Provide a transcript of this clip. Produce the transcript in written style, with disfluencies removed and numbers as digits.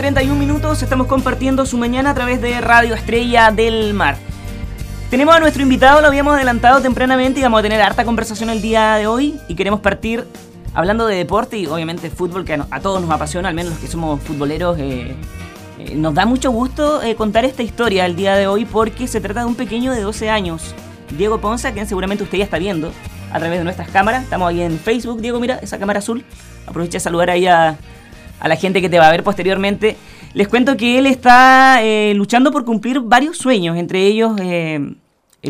31 minutos, estamos compartiendo su mañana a través de Radio Estrella del Mar. Tenemos a nuestro invitado, lo habíamos adelantado tempranamente y vamos a tener harta conversación el día de hoy y queremos partir hablando de deporte y obviamente fútbol, que a todos nos apasiona, al menos los que somos futboleros. Nos da mucho gusto contar esta historia el día de hoy porque se trata de un pequeño de 12 años, Diego Ponce, a quien seguramente usted ya está viendo a través de nuestras cámaras. Estamos ahí en Facebook, Diego, mira esa cámara azul. Aprovecha de saludar ahí a la gente que te va a ver posteriormente. Les cuento que él está luchando por cumplir varios sueños, entre ellos